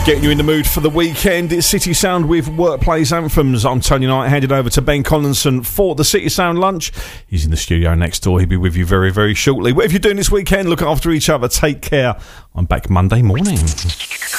Getting you in the mood for the weekend. It's City Sound with Workplace Anthems. I'm Tony Knight, handed over to Ben Collinson for the City Sound lunch. He's in the studio next door. He'll be with you very, very shortly. Whatever you're doing this weekend, look after each other. Take care. I'm back Monday morning.